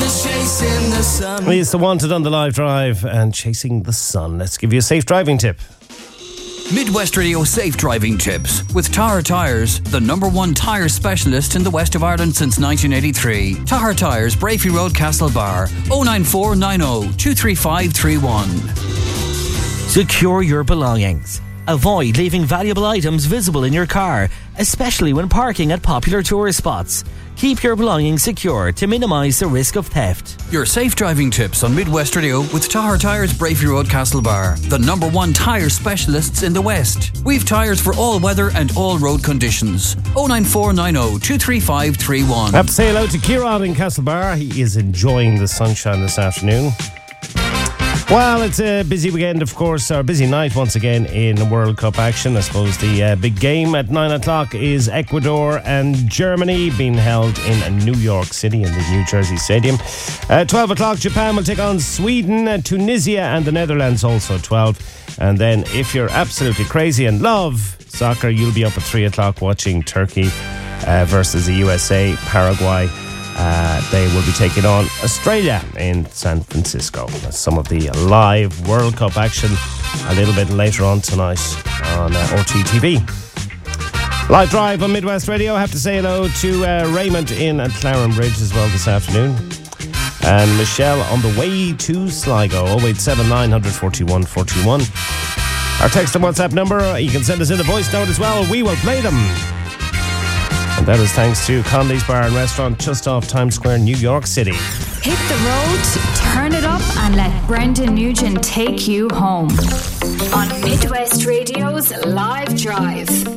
chasing the sun. It's the Wanted on the Live Drive and Chasing the Sun. Let's give you a safe driving tip. Midwest Radio Safe Driving Tips with Tahar Tyres, the #1 tyre specialist in the west of Ireland since 1983. Tahar Tyres, Brafey Road, Castlebar, 09490 23531. Secure your belongings. Avoid leaving valuable items visible in your car, especially when parking at popular tourist spots. Keep your belongings secure to minimise the risk of theft. Your safe driving tips on Midwest Radio with Tahar Tyres, Brafey Road, Castlebar, the #1 tyre specialists in the West. We've tyres for all weather and all road conditions. 09490 23531. I have to say hello to Kieran in Castlebar. He is enjoying the sunshine this afternoon. Well, it's a busy weekend, of course, or busy night once again in World Cup action. I suppose the big game at 9 o'clock is Ecuador and Germany, being held in New York City in the New Jersey Stadium. 12 o'clock, Japan will take on Sweden, Tunisia and the Netherlands also at 12. And then if you're absolutely crazy and love soccer, you'll be up at 3 o'clock watching Turkey versus the USA, Paraguay. They will be taking on Australia in San Francisco. That's some of the live World Cup action a little bit later on tonight on RTTV. Live Drive on Midwest Radio. I have to say hello to Raymond in Claren Bridge as well this afternoon. And Michelle on the way to Sligo. 087 941 41. Our text and WhatsApp number. You can send us in a voice note as well. We will play them. And that is thanks to Conley's Bar and Restaurant just off Times Square, New York City. Hit the road, turn it up, and let Brendan Nugent take you home. On Midwest Radio's Live Drive.